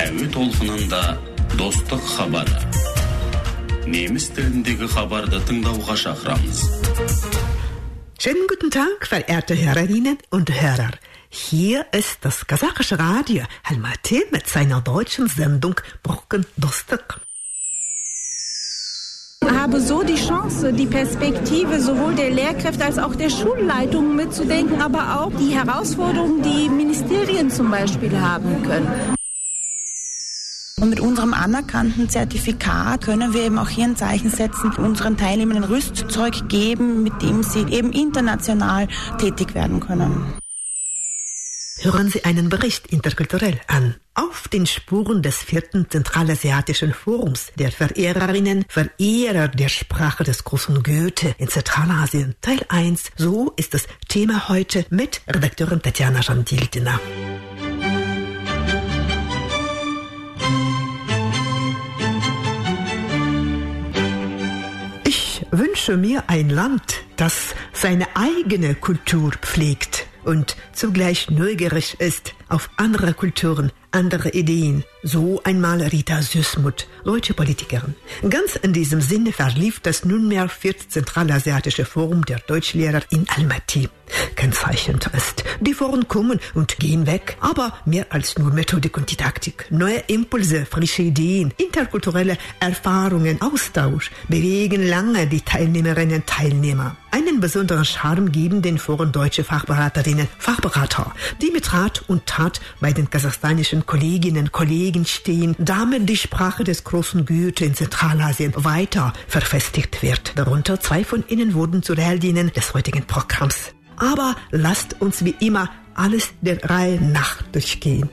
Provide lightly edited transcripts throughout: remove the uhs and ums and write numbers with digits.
Әуе толқынында достық хабары. Неміс тіліндегі хабарды тыңдауға шақырамыз. Schönen guten Tag, verehrte Hörerinnen und Hörer. Hier ist das kasachische Radio Almaty mit seiner deutschen Sendung Brücken Dostok. Ich habe so die Chance, die Perspektive sowohl der Lehrkräfte als auch der Schulleitungen mitzudenken, aber auch die Herausforderungen, die Ministerien zum Beispiel haben können. Und mit unserem anerkannten Zertifikat können wir eben auch hier ein Zeichen setzen, unseren Teilnehmern ein Rüstzeug geben, mit dem sie eben international tätig werden können. Hören Sie einen Bericht interkulturell an. Auf den Spuren des 4. Zentralasiatischen Forums der Verehrerinnen, Verehrer der Sprache des großen Goethe in Zentralasien, Teil 1. So ist das Thema heute mit Redakteurin Tatjana Jandildina. Ich wünsche mir ein Land, das seine eigene Kultur pflegt und zugleich neugierig ist auf andere Kulturen, andere Ideen. So einmal Rita Süssmuth, deutsche Politikerin. Ganz in diesem Sinne verlief das nunmehr 4. Zentralasiatische Forum der Deutschlehrer in Almaty. Kennzeichnend ist, die Foren kommen und gehen weg, aber mehr als nur Methodik und Didaktik. Neue Impulse, frische Ideen, interkulturelle Erfahrungen, Austausch bewegen lange die Teilnehmerinnen und Teilnehmer. Einen besonderen Charme geben den Foren deutsche Fachberaterinnen, Fachberater, die mit Rat und Tat bei den kasachstanischen Kolleginnen und Kollegen stehen, damit die Sprache des großen Goethe in Zentralasien weiter verfestigt wird. Darunter 2 von ihnen wurden zu Heldinnen des heutigen Programms. Aber lasst uns wie immer alles der Reihe nach durchgehen.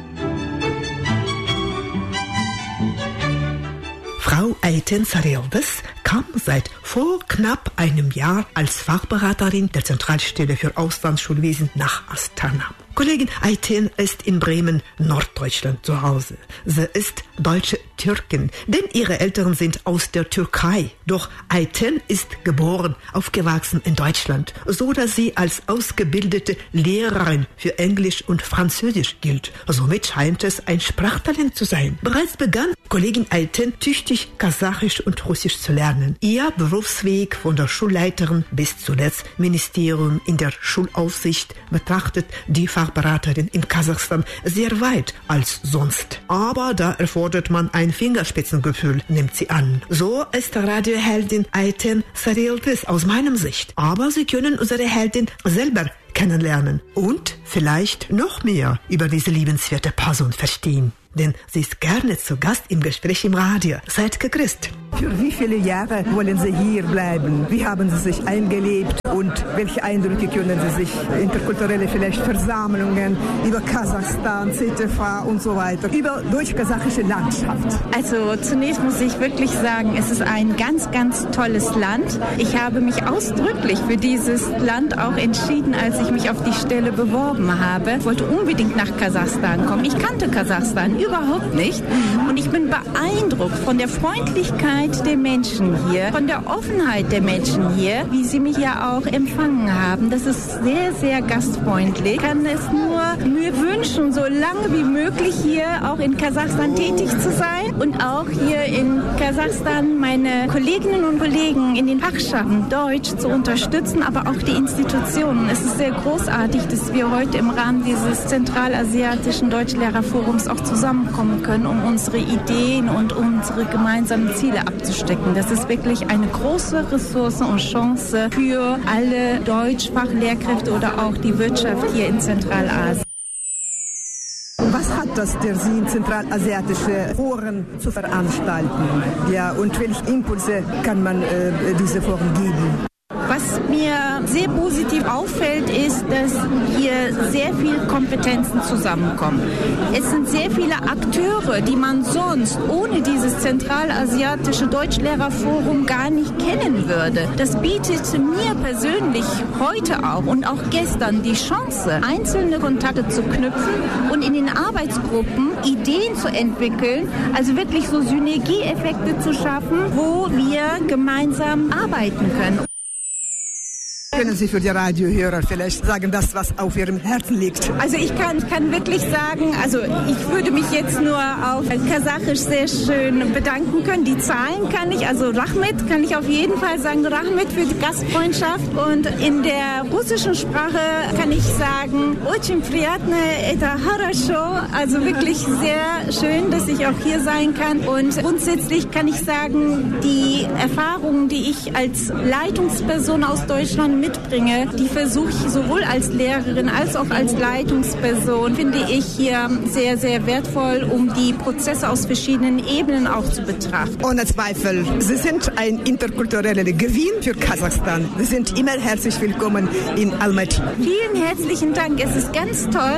Frau Ayten Sarıldız kam seit vor knapp einem Jahr als Fachberaterin der Zentralstelle für Auslandsschulwesen nach Astana. Kollegin Ayten ist in Bremen, Norddeutschland zu Hause. Sie ist deutsche Türkin, denn ihre Eltern sind aus der Türkei. Doch Ayten ist geboren, aufgewachsen in Deutschland, so dass sie als ausgebildete Lehrerin für Englisch und Französisch gilt. Somit scheint es ein Sprachtalent zu sein. Bereits begann Kollegin Ayten tüchtig Kasachisch und Russisch zu lernen. Ihr Berufsweg von der Schulleiterin bis zuletzt Ministerium in der Schulaufsicht betrachtet die Fachberaterin in Kasachstan sehr weit als sonst. Aber da erfordert man ein Fingerspitzengefühl, nimmt sie an. So ist Radioheldin Ayten Sarıldız aus meiner Sicht. Aber Sie können unsere Heldin selber kennenlernen und vielleicht noch mehr über diese liebenswerte Person verstehen. Denn sie ist gerne zu Gast im Gespräch im Radio. Seid gegrüßt. Für wie viele Jahre wollen Sie hier bleiben? Wie haben Sie sich eingelebt und welche Eindrücke können Sie sich, interkulturelle vielleicht Versammlungen über Kasachstan, CTV und so weiter, über deutsch-kasachische Landschaft? Also zunächst muss ich wirklich sagen, es ist ein ganz, ganz tolles Land. Ich habe mich ausdrücklich für dieses Land auch entschieden, als ich mich auf die Stelle beworben habe. Ich wollte unbedingt nach Kasachstan kommen. Ich kannte Kasachstan überhaupt nicht und ich bin beeindruckt von der Freundlichkeit der Menschen hier, von der Offenheit der Menschen hier, wie sie mich ja auch empfangen haben. Das ist sehr, sehr gastfreundlich. Ich kann es nur mir wünschen, so lange wie möglich hier auch in Kasachstan tätig zu sein und auch hier in Kasachstan meine Kolleginnen und Kollegen in den Fachschaften Deutsch zu unterstützen, aber auch die Institutionen. Es ist sehr großartig, dass wir heute im Rahmen dieses zentralasiatischen Deutschlehrerforums auch zusammenkommen können, um unsere Ideen und unsere gemeinsamen Ziele abzustecken. Das ist wirklich eine große Ressource und Chance für alle Deutschfachlehrkräfte oder auch die Wirtschaft hier in Zentralasien. Was hat das der Sinn, zentralasiatische Foren zu veranstalten? Ja, und welche Impulse kann man diese Foren geben? Was mir sehr positiv auffällt, ist, dass hier sehr viele Kompetenzen zusammenkommen. Es sind sehr viele Akteure, die man sonst ohne dieses zentralasiatische Deutschlehrerforum gar nicht kennen würde. Das bietet mir persönlich heute auch und auch gestern die Chance, einzelne Kontakte zu knüpfen und in den Arbeitsgruppen Ideen zu entwickeln, also wirklich so Synergieeffekte zu schaffen, wo wir gemeinsam arbeiten können. können Sie für die Radiohörer vielleicht sagen, das, was auf Ihrem Herzen liegt? Also ich kann wirklich sagen, also ich würde mich jetzt nur auf Kasachisch sehr schön bedanken können. Die Zahlen kann ich, also Rahmet kann ich auf jeden Fall sagen, Rahmet für die Gastfreundschaft. Und in der russischen Sprache kann ich sagen, очень приятно, это хорошо, also wirklich sehr schön, dass ich auch hier sein kann. Und grundsätzlich kann ich sagen, die Erfahrungen, die ich als Leitungsperson aus Deutschland mitbringe, die versuche ich sowohl als Lehrerin als auch als Leitungsperson, finde ich hier sehr, sehr wertvoll, um die Prozesse aus verschiedenen Ebenen auch zu betrachten. Ohne Zweifel, Sie sind ein interkultureller Gewinn für Kasachstan. Sie sind immer herzlich willkommen in Almaty. Vielen herzlichen Dank, es ist ganz toll.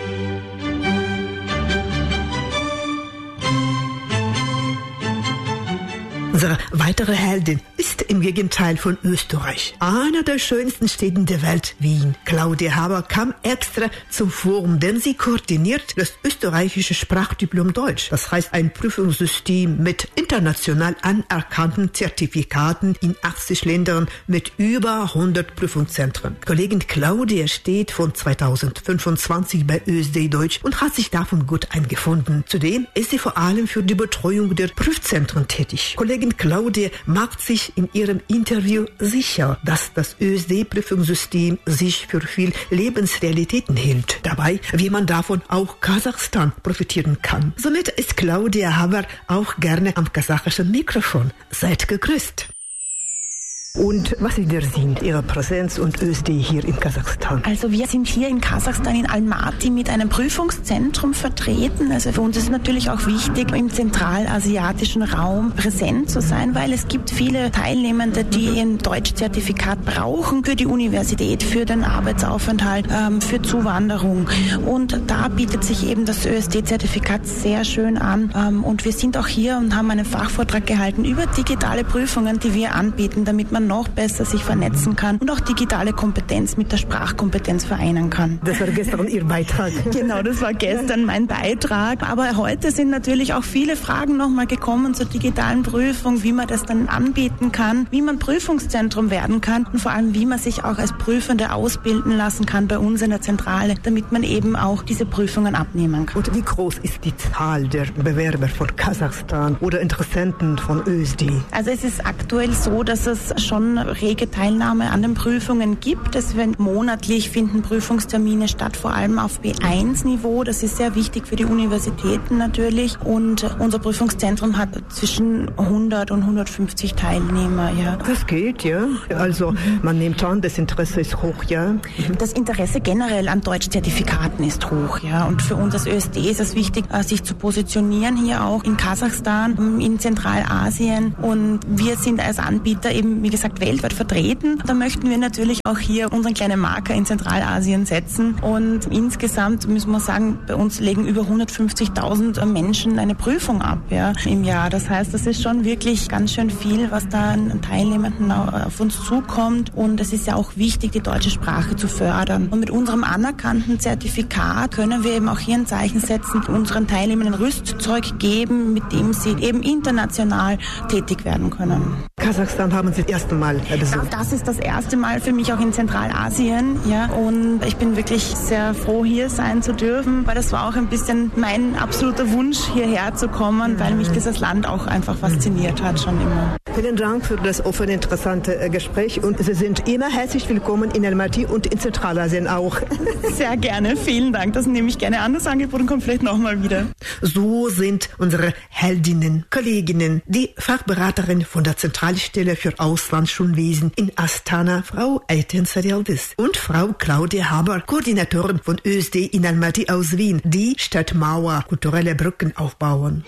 Unsere weitere Heldin ist im Gegenteil von Österreich. Einer der schönsten Städte der Welt, Wien. Claudia Haber kam extra zum Forum, denn sie koordiniert das österreichische Sprachdiplom Deutsch. Das heißt ein Prüfungssystem mit international anerkannten Zertifikaten in 80 Ländern mit über 100 Prüfungszentren. Kollegin Claudia steht von 2025 bei ÖSD Deutsch und hat sich davon gut eingefunden. Zudem ist sie vor allem für die Betreuung der Prüfzentren tätig. Kollegin Claudia macht sich in ihrem Interview sicher, dass das ÖSD-Prüfungssystem sich für viel Lebensrealitäten hält. Dabei, wie man davon auch Kasachstan profitieren kann. Somit ist Claudia Haber auch gerne am kasachischen Mikrofon. Seid gegrüßt. Und was ist der Sinn Ihrer Präsenz und ÖSD hier in Kasachstan? Also wir sind hier in Kasachstan in Almaty mit einem Prüfungszentrum vertreten. Also für uns ist natürlich auch wichtig, im zentralasiatischen Raum präsent zu sein, weil es gibt viele Teilnehmende, die ein Deutschzertifikat brauchen für die Universität, für den Arbeitsaufenthalt, für Zuwanderung. Und da bietet sich eben das ÖSD-Zertifikat sehr schön an. Und wir sind auch hier und haben einen Fachvortrag gehalten über digitale Prüfungen, die wir anbieten, damit man noch besser sich vernetzen kann und auch digitale Kompetenz mit der Sprachkompetenz vereinen kann. Das war gestern Ihr Beitrag. Genau, das war gestern mein Beitrag. Aber heute sind natürlich auch viele Fragen nochmal gekommen zur digitalen Prüfung, wie man das dann anbieten kann, wie man Prüfungszentrum werden kann und vor allem, wie man sich auch als Prüfende ausbilden lassen kann bei uns in der Zentrale, damit man eben auch diese Prüfungen abnehmen kann. Und wie groß ist die Zahl der Bewerber von Kasachstan oder Interessenten von ÖSD? Also es ist aktuell so, dass es schon rege Teilnahme an den Prüfungen gibt. Monatlich finden Prüfungstermine statt, vor allem auf B1-Niveau. Das ist sehr wichtig für die Universitäten natürlich. Und unser Prüfungszentrum hat zwischen 100 und 150 Teilnehmer. Ja. Das geht, ja. Also man nimmt an, das Interesse ist hoch, ja. Das Interesse generell an Deutschzertifikaten ist hoch, ja. Und für uns als ÖSD ist es wichtig, sich zu positionieren hier auch in Kasachstan, in Zentralasien. Und wir sind als Anbieter eben, wie gesagt, weltweit vertreten. Da möchten wir natürlich auch hier unseren kleinen Marker in Zentralasien setzen. Und insgesamt müssen wir sagen, bei uns legen über 150.000 Menschen eine Prüfung ab, ja, im Jahr. Das heißt, das ist schon wirklich ganz schön viel, was da an Teilnehmenden auf uns zukommt. Und es ist ja auch wichtig, die deutsche Sprache zu fördern. Und mit unserem anerkannten Zertifikat können wir eben auch hier ein Zeichen setzen, unseren Teilnehmenden Rüstzeug geben, mit dem sie eben international tätig werden können. Kasachstan haben Sie das erste Mal besucht? Das ist das erste Mal für mich auch in Zentralasien, ja, und ich bin wirklich sehr froh, hier sein zu dürfen, weil das war auch ein bisschen mein absoluter Wunsch, hierher zu kommen, weil mich dieses Land auch einfach fasziniert hat, schon immer. Vielen Dank für das offene, interessante Gespräch und Sie sind immer herzlich willkommen in Almaty und in Zentralasien auch. Sehr gerne, vielen Dank, das nehme ich gerne an, das Angebot, und kommt vielleicht nochmal wieder. So sind unsere Heldinnen, Kolleginnen, die Fachberaterin von der Zentralstelle für Auslandsschulwesen in Astana, Frau Ayten Sarıldız, und Frau Claudia Haber, Koordinatorin von ÖSD in Almaty aus Wien, die Stadtmauer kulturelle Brücken aufbauen.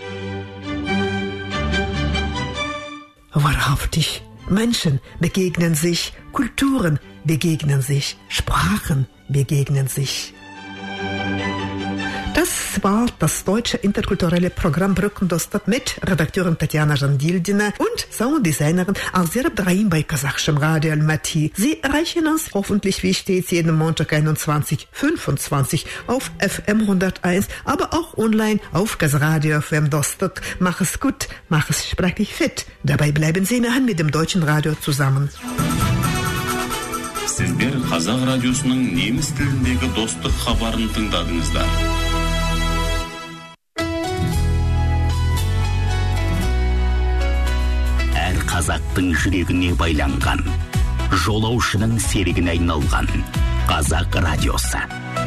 Wahrhaftig, Menschen begegnen sich, Kulturen begegnen sich, Sprachen begegnen sich. Das war das deutsche interkulturelle Programm Brückendostat mit Redakteurin Tatjana Jandildina und Sounddesignerin Alzira Brahim bei kasachischem Radio Almaty. Sie erreichen uns hoffentlich wie stets jeden Montag 21:25 auf FM 101, aber auch online auf Kasradio FM Dostat. Mach es gut, mach es sprachlich fit. Dabei bleiben Sie nah mit dem deutschen Radio zusammen. Сіздер Қазақ радиосының неміс тіліндегі достық хабарын тыңдадыңыздар. Әр қазақтың жүрегіне байланған, жолаушының серігіне айналған Қазақ радиосы.